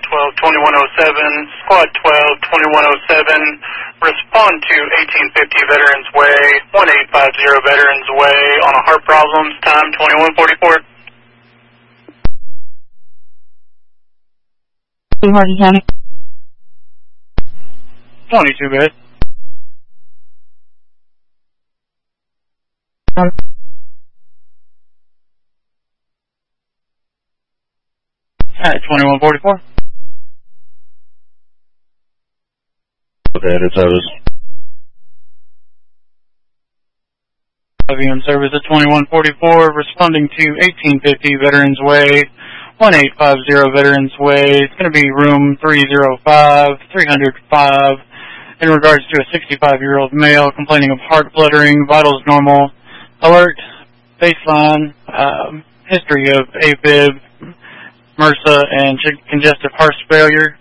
12-2107, Squad 12-2107, respond to 1850 Veterans Way, 1850 Veterans Way on a heart problems, time 2144. Hardin County. 22 bed. Alright, 2144. Okay, it's service. In service at 2144, responding to 1850 Veterans Way, 1850 Veterans Way. It's going to be room 305, 305, in regards to a 65-year-old male complaining of heart fluttering, vitals normal, alert, baseline, history of AFib, MRSA, and congestive heart failure.